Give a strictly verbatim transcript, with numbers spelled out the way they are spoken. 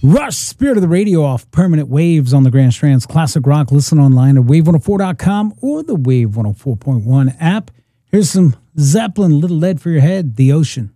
Rush, Spirit of the Radio off Permanent Waves on the Grand Strand's Classic Rock. Listen online at wave one oh four dot com or the Wave one oh four point one app. Here's some Zeppelin, Little Lead for Your Head, The Ocean.